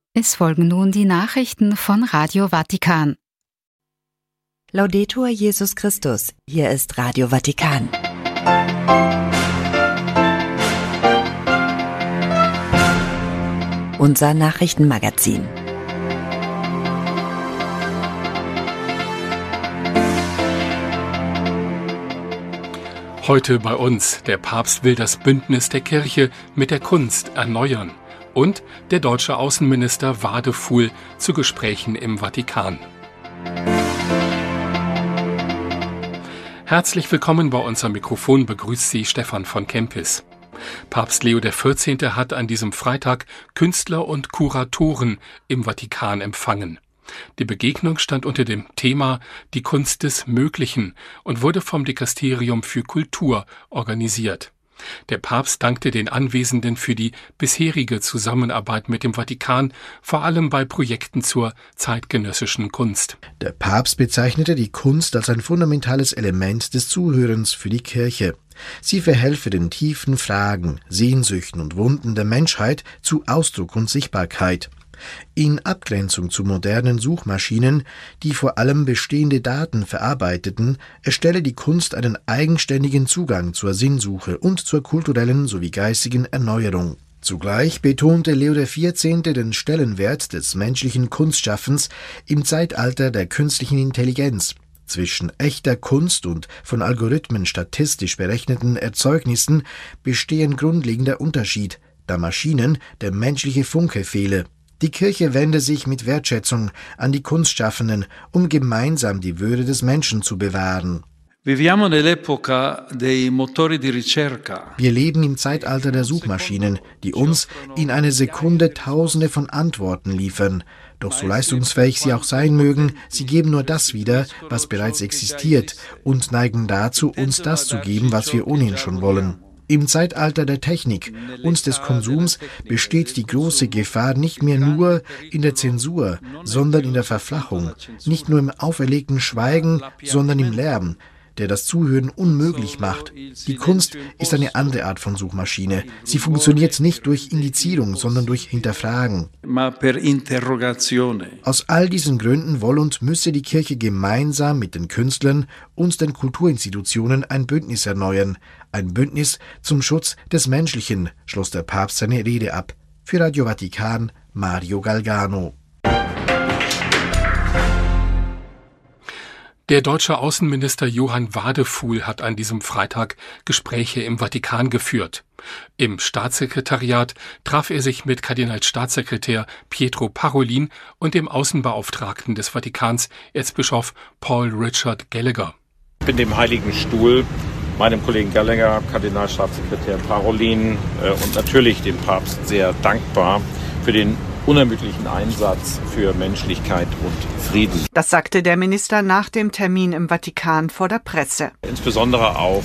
Es folgen nun die Nachrichten von Radio Vatikan. Laudetur Jesus Christus, hier ist Radio Vatikan. Unser Nachrichtenmagazin. Heute bei uns: Der Papst will das Bündnis der Kirche mit der Kunst erneuern. Und der deutsche Außenminister Wadefuhl zu Gesprächen im Vatikan. Herzlich willkommen, bei uns am Mikrofon begrüßt Sie Stefan von Kempis. Papst Leo XIV. Hat an diesem Freitag Künstler und Kuratoren im Vatikan empfangen. Die Begegnung stand unter dem Thema Die Kunst des Möglichen und wurde vom Dikasterium für Kultur organisiert. Der Papst dankte den Anwesenden für die bisherige Zusammenarbeit mit dem Vatikan, vor allem bei Projekten zur zeitgenössischen Kunst. Der Papst bezeichnete die Kunst als ein fundamentales Element des Zuhörens für die Kirche. Sie verhelfe den tiefen Fragen, Sehnsüchten und Wunden der Menschheit zu Ausdruck und Sichtbarkeit. In Abgrenzung zu modernen Suchmaschinen, die vor allem bestehende Daten verarbeiteten, erstelle die Kunst einen eigenständigen Zugang zur Sinnsuche und zur kulturellen sowie geistigen Erneuerung. Zugleich betonte Leo XIV. Den Stellenwert des menschlichen Kunstschaffens im Zeitalter der künstlichen Intelligenz. Zwischen echter Kunst und von Algorithmen statistisch berechneten Erzeugnissen bestehe ein grundlegender Unterschied, da Maschinen der menschliche Funke fehle. Die Kirche wende sich mit Wertschätzung an die Kunstschaffenden, um gemeinsam die Würde des Menschen zu bewahren. Wir leben im Zeitalter der Suchmaschinen, die uns in einer Sekunde Tausende von Antworten liefern. Doch so leistungsfähig sie auch sein mögen, sie geben nur das wieder, was bereits existiert, und neigen dazu, uns das zu geben, was wir ohnehin schon wollen. Im Zeitalter der Technik und des Konsums besteht die große Gefahr nicht mehr nur in der Zensur, sondern in der Verflachung, nicht nur im auferlegten Schweigen, sondern im Lärm, der das Zuhören unmöglich macht. Die Kunst ist eine andere Art von Suchmaschine. Sie funktioniert nicht durch Indizierung, sondern durch Hinterfragen. Aus all diesen Gründen wolle und müsse die Kirche gemeinsam mit den Künstlern und den Kulturinstitutionen ein Bündnis erneuern. Ein Bündnis zum Schutz des Menschlichen, schloss der Papst seine Rede ab. Für Radio Vatikan, Mario Galgano. Der deutsche Außenminister Johann Wadefuhl hat an diesem Freitag Gespräche im Vatikan geführt. Im Staatssekretariat traf er sich mit Kardinalstaatssekretär Pietro Parolin und dem Außenbeauftragten des Vatikans, Erzbischof Paul Richard Gallagher. Ich bin dem Heiligen Stuhl, meinem Kollegen Gallagher, Kardinalstaatssekretär Parolin und natürlich dem Papst sehr dankbar für den unermüdlichen Einsatz für Menschlichkeit und Frieden. Das sagte der Minister nach dem Termin im Vatikan vor der Presse. Insbesondere auch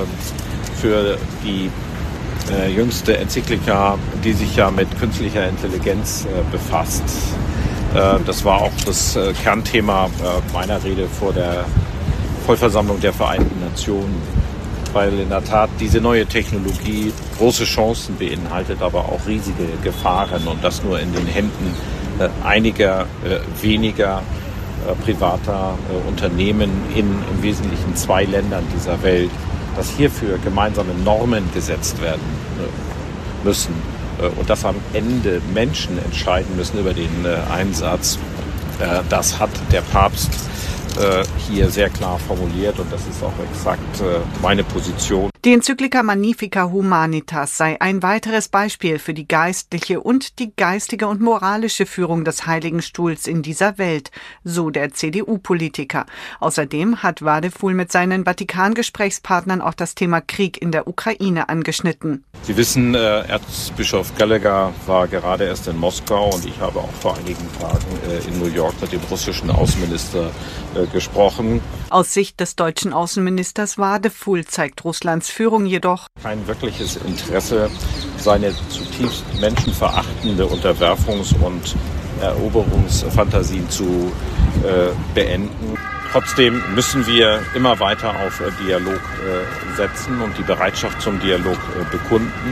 für die jüngste Enzyklika, die sich ja mit künstlicher Intelligenz befasst. Das war auch das Kernthema meiner Rede vor der Vollversammlung der Vereinten Nationen. Weil in der Tat diese neue Technologie große Chancen beinhaltet, aber auch riesige Gefahren und das nur in den Händen einiger weniger privater Unternehmen in im Wesentlichen 2 Ländern dieser Welt, dass hierfür gemeinsame Normen gesetzt werden müssen und dass am Ende Menschen entscheiden müssen über den Einsatz. Das hat der Papst hier sehr klar formuliert und das ist auch exakt meine Position. Die Enzyklika Magnificat Humanitas sei ein weiteres Beispiel für die geistliche und die geistige und moralische Führung des Heiligen Stuhls in dieser Welt, so der CDU-Politiker. Außerdem hat Wadefuhl mit seinen Vatikan-Gesprächspartnern auch das Thema Krieg in der Ukraine angeschnitten. Sie wissen, Erzbischof Gallagher war gerade erst in Moskau und ich habe auch vor einigen Tagen in New York mit dem russischen Außenminister gesprochen. Aus Sicht des deutschen Außenministers Wadefuhl zeigt Russlands Führung jedoch kein wirkliches Interesse, seine zutiefst menschenverachtende Unterwerfungs- und Eroberungsfantasien zu beenden. Trotzdem müssen wir immer weiter auf Dialog setzen und die Bereitschaft zum Dialog bekunden.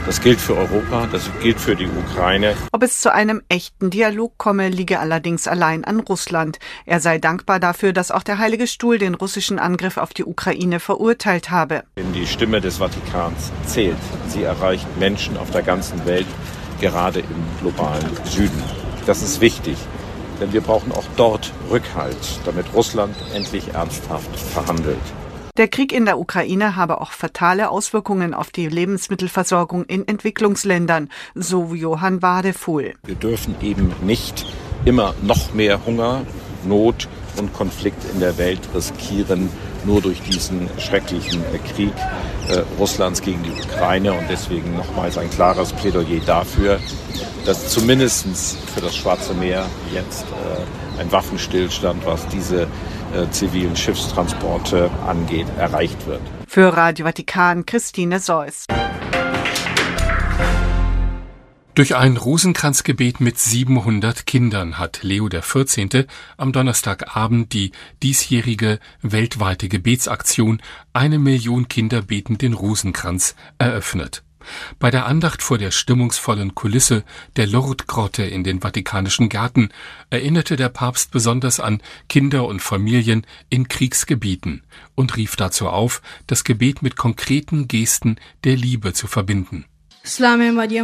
Das gilt für Europa, das gilt für die Ukraine. Ob es zu einem echten Dialog komme, liege allerdings allein an Russland. Er sei dankbar dafür, dass auch der Heilige Stuhl den russischen Angriff auf die Ukraine verurteilt habe. Die Stimme des Vatikans zählt. Sie erreicht Menschen auf der ganzen Welt, gerade im globalen Süden. Das ist wichtig, denn wir brauchen auch dort Rückhalt, damit Russland endlich ernsthaft verhandelt. Der Krieg in der Ukraine habe auch fatale Auswirkungen auf die Lebensmittelversorgung in Entwicklungsländern, so Johann Wadefuhl. Wir dürfen eben nicht immer noch mehr Hunger, Not und Konflikt in der Welt riskieren, nur durch diesen schrecklichen Krieg Russlands gegen die Ukraine. Und deswegen nochmals ein klares Plädoyer dafür, dass zumindest für das Schwarze Meer jetzt ein Waffenstillstand, was diese zivilen Schiffstransporte angeht, erreicht wird. Für Radio Vatikan, Christine Seuss. Durch ein Rosenkranzgebet mit 700 Kindern hat Leo XIV. Am Donnerstagabend die diesjährige weltweite Gebetsaktion 1 Million Kinder beten den Rosenkranz eröffnet. Bei der Andacht vor der stimmungsvollen Kulisse der Lourdes-Grotte in den Vatikanischen Gärten erinnerte der Papst besonders an Kinder und Familien in Kriegsgebieten und rief dazu auf, das Gebet mit konkreten Gesten der Liebe zu verbinden. Vom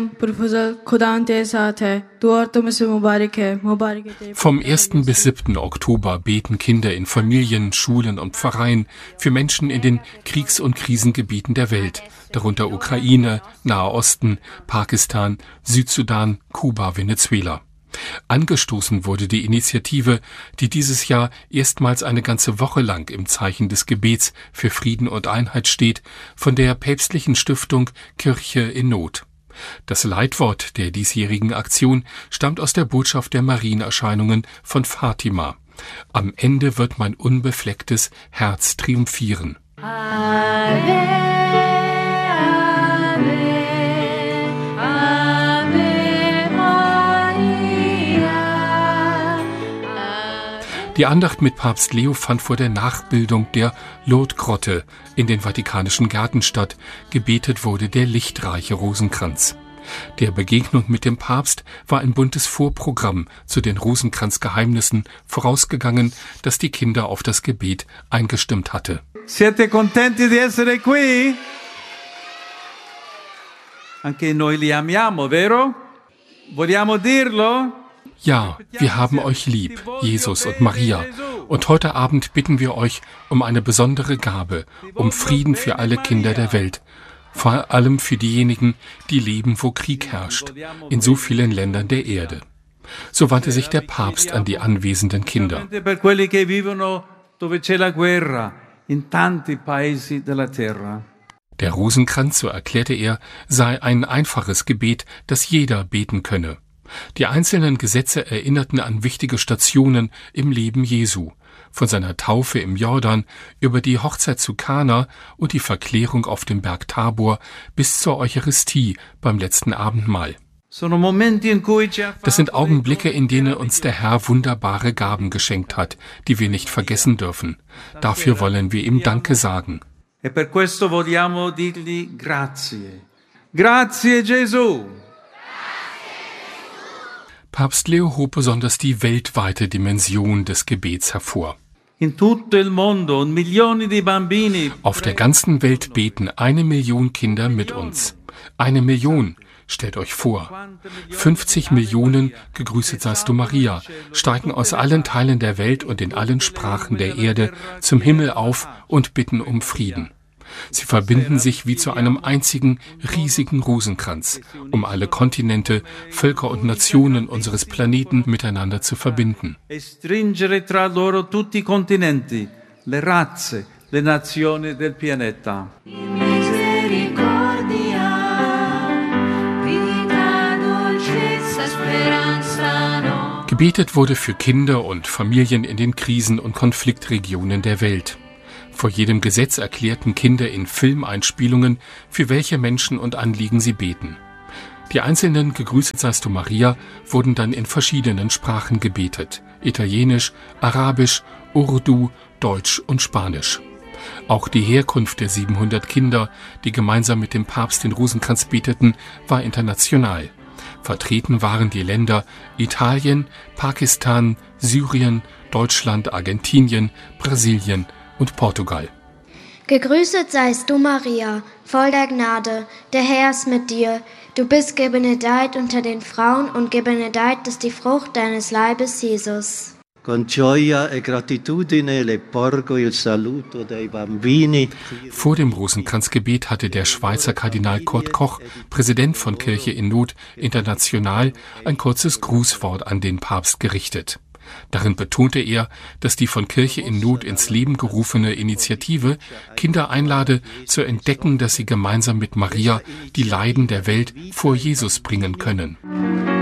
1. bis 7. Oktober beten Kinder in Familien, Schulen und Pfarreien für Menschen in den Kriegs- und Krisengebieten der Welt, darunter Ukraine, Nahe Osten, Pakistan, Südsudan, Kuba, Venezuela. Angestoßen wurde die Initiative, die dieses Jahr erstmals eine ganze Woche lang im Zeichen des Gebets für Frieden und Einheit steht, von der päpstlichen Stiftung Kirche in Not. Das Leitwort der diesjährigen Aktion stammt aus der Botschaft der Marienerscheinungen von Fatima. Am Ende wird mein unbeflecktes Herz triumphieren. Ave. Die Andacht mit Papst Leo fand vor der Nachbildung der Lourdes-Grotte in den Vatikanischen Gärten statt. Gebetet wurde der lichtreiche Rosenkranz. Der Begegnung mit dem Papst war ein buntes Vorprogramm zu den Rosenkranzgeheimnissen vorausgegangen, das die Kinder auf das Gebet eingestimmt hatte. Siete contenti di essere qui? Anche noi li amiamo, vero? Vogliamo dirlo? Ja, wir haben euch lieb, Jesus und Maria. Und heute Abend bitten wir euch um eine besondere Gabe, um Frieden für alle Kinder der Welt. Vor allem für diejenigen, die leben, wo Krieg herrscht, in so vielen Ländern der Erde. So wandte sich der Papst an die anwesenden Kinder. Der Rosenkranz, so erklärte er, sei ein einfaches Gebet, das jeder beten könne. Die einzelnen Gesetze erinnerten an wichtige Stationen im Leben Jesu, von seiner Taufe im Jordan über die Hochzeit zu Kana und die Verklärung auf dem Berg Tabor bis zur Eucharistie beim letzten Abendmahl. Das sind Augenblicke, in denen uns der Herr wunderbare Gaben geschenkt hat, die wir nicht vergessen dürfen. Dafür wollen wir ihm Danke sagen. E per questo vogliamo dirgli grazie. Grazie Gesù. Papst Leo hob besonders die weltweite Dimension des Gebets hervor. Auf der ganzen Welt beten 1 Million Kinder mit uns. 1 Million, stellt euch vor. 50 Millionen, gegrüßet seist du Maria, steigen aus allen Teilen der Welt und in allen Sprachen der Erde zum Himmel auf und bitten um Frieden. Sie verbinden sich wie zu einem einzigen, riesigen Rosenkranz, um alle Kontinente, Völker und Nationen unseres Planeten miteinander zu verbinden. Gebetet wurde für Kinder und Familien in den Krisen- und Konfliktregionen der Welt. Vor jedem Gesetz erklärten Kinder in Filmeinspielungen, für welche Menschen und Anliegen sie beten. Die einzelnen Gegrüßet seist du Maria wurden dann in verschiedenen Sprachen gebetet: Italienisch, Arabisch, Urdu, Deutsch und Spanisch. Auch die Herkunft der 700 Kinder, die gemeinsam mit dem Papst den Rosenkranz beteten, war international. Vertreten waren die Länder Italien, Pakistan, Syrien, Deutschland, Argentinien, Brasilien und Portugal. Gegrüßet seist du, Maria, voll der Gnade, der Herr ist mit dir. Du bist gebenedeit unter den Frauen und gebenedeit ist die Frucht deines Leibes, Jesus. Con gioia e gratitudine le porgo il saluto dei bambini. Vor dem Rosenkranzgebet hatte der Schweizer Kardinal Kurt Koch, Präsident von Kirche in Not International, ein kurzes Grußwort an den Papst gerichtet. Darin betonte er, dass die von Kirche in Not ins Leben gerufene Initiative Kinder einlade, zu entdecken, dass sie gemeinsam mit Maria die Leiden der Welt vor Jesus bringen können.